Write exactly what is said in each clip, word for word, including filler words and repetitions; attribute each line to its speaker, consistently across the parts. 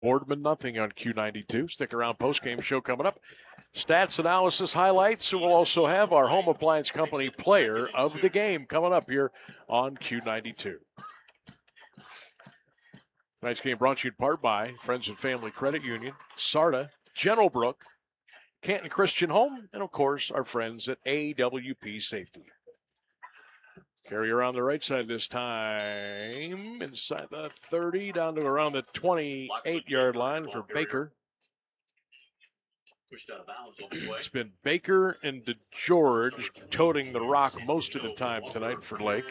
Speaker 1: Boardman nothing on Q ninety-two. Stick around, post-game show coming up. Stats, analysis, highlights, and we'll also have our home appliance company player of the game coming up here on Q ninety-two. Tonight's game brought to you in part by Friends and Family Credit Union, SARTA, General Brook, Canton Christian Home, and of course our friends at A W P Safety. Carry around the right side this time, inside the thirty, down to around the twenty-eight-yard line for Baker. It's been Baker and DeGeorge toting the rock most of the time tonight for Lake.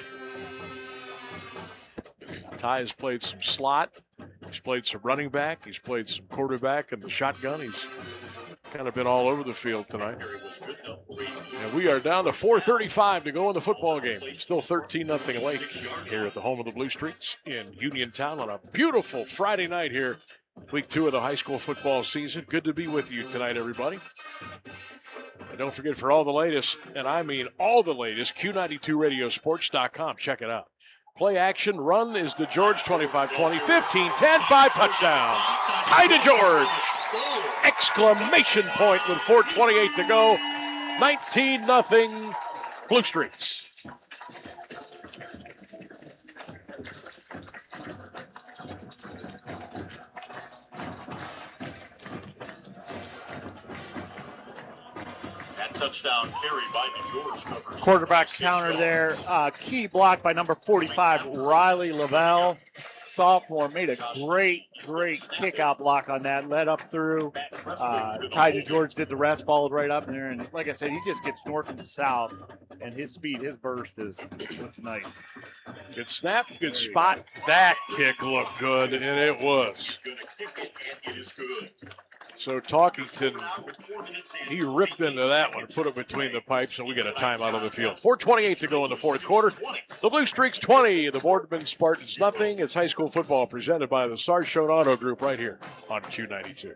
Speaker 1: Ty has played some slot. He's played some running back. He's played some quarterback and the shotgun. He's kind of been all over the field tonight. And we are down to four thirty-five to go in the football game. Still thirteen nothing Lake here at the home of the Blue Streaks in Uniontown on a beautiful Friday night here, week two of the high school football season. Good to be with you tonight, everybody. And don't forget, for all the latest, and I mean all the latest, Q ninety-two radio sports dot com. Check it out. Play action, run is DeGeorge, twenty-five twenty, fifteen ten, five, touchdown. Ty DeGeorge. Exclamation point with four twenty-eight to go. nineteen nothing Blue Streaks.
Speaker 2: That touchdown carry by DeGeorge covers.
Speaker 3: Quarterback counter there. Uh, key block by number forty-five, Riley Lavelle. Sophomore made a great, great kick-out block on that. Led up through. Uh, Ty DeGeorge did the rest, followed right up there. And like I said, he just gets north and south. And his speed, his burst is looks nice.
Speaker 1: Good snap, good spot. That kick looked good, and it was. So Talkington, he ripped into that one, put it between the pipes, and we get a timeout on the field. four twenty-eight to go in the fourth quarter. The Blue Streaks twenty, the Boardman Spartans nothing. It's high school football presented by the Sarshone Auto Group right here on Q ninety-two.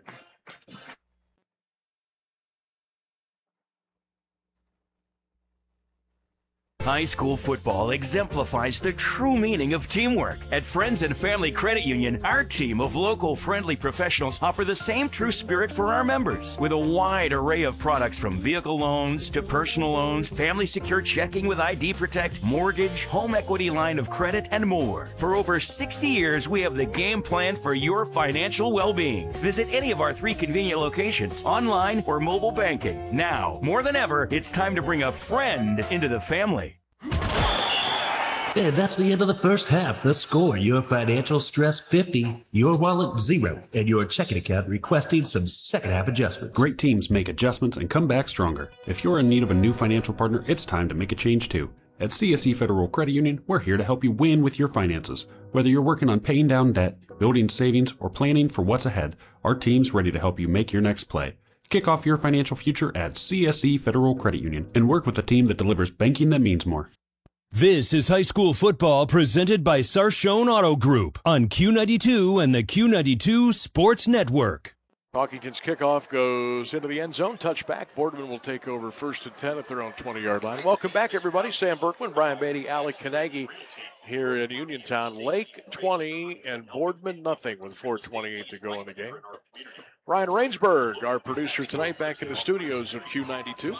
Speaker 4: High school football exemplifies the true meaning of teamwork. At Friends and Family Credit Union, our team of local friendly professionals offer the same true spirit for our members. With a wide array of products from vehicle loans to personal loans, family secure checking with I D Protect, mortgage, home equity line of credit, and more. For over sixty years, we have the game plan for your financial well-being. Visit any of our three convenient locations, online or mobile banking. Now, more than ever, it's time to bring a friend into the family.
Speaker 5: And that's the end of the first half. The score, your financial stress fifty, your wallet zero, and your checking account requesting some second half adjustments.
Speaker 6: Great teams make adjustments and come back stronger. If you're in need of a new financial partner, it's time to make a change too. At C S E Federal Credit Union, we're here to help you win with your finances. Whether you're working on paying down debt, building savings, or planning for what's ahead, our team's ready to help you make your next play. Kick off your financial future at C S E Federal Credit Union and work with a team that delivers banking that means more.
Speaker 7: This is high school football presented by Sarshone Auto Group on Q ninety-two and the Q ninety-two Sports Network.
Speaker 1: Talkington's kickoff goes into the end zone. Touchback. Boardman will take over first and ten at their own twenty-yard line. Welcome back, everybody. Sam Berkman, Brian Beatty, Alec Kanagi here in Uniontown. Lake twenty and Boardman nothing with four twenty-eight to go in the game. Ryan Rainsberg, our producer tonight, back in the studios of Q ninety-two.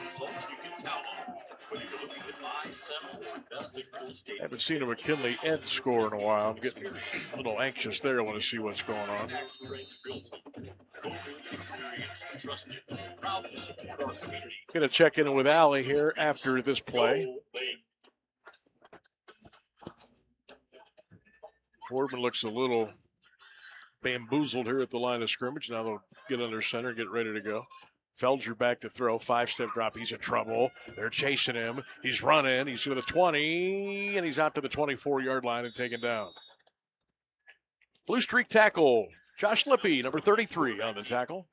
Speaker 1: Haven't seen a McKinley Ed score in a while. I'm getting a little anxious there. I want to see what's going on. Going to check in with Allie here after this play. Boardman looks a little bamboozled here at the line of scrimmage. Now they'll get under center, get ready to go. Felger back to throw, five-step drop. He's in trouble. They're chasing him. He's running. He's to the twenty, and he's out to the twenty-four-yard line and taken down. Blue Streak tackle. Josh Lippy, number thirty-three on the tackle.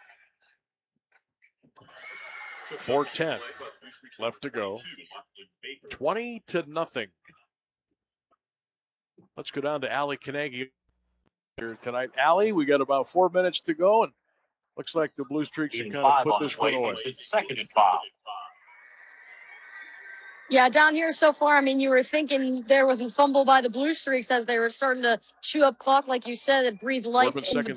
Speaker 1: four ten left to go. twenty to nothing. Let's go down to Allie Kanagi here tonight. Allie, we got about four minutes to go, and looks like the Blue Streaks should kind of put this one away.
Speaker 2: It's second and five.
Speaker 8: Yeah, down here so far, I mean, you were thinking there with a fumble by the Blue Streaks as they were starting to chew up clock, like you said, it breathed life
Speaker 1: Corbin
Speaker 8: into
Speaker 1: second